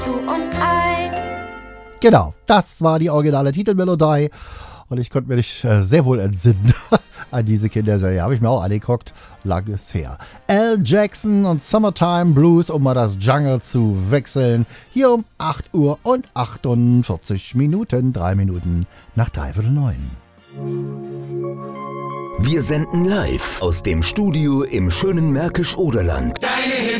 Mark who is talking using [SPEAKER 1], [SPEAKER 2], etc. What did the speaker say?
[SPEAKER 1] zu uns ein.
[SPEAKER 2] Genau, das war die originale Titelmelodie. Und ich konnte mir nicht sehr wohl entsinnen an diese Kinderserie. Habe ich mir auch angeguckt. Lang ist her. Al Jackson und Summertime Blues, um mal das Jungle zu wechseln. Hier um 8 Uhr und 48 Minuten. 3 Minuten nach 8:45.
[SPEAKER 3] Wir senden live aus dem Studio im schönen Märkisch-Oderland.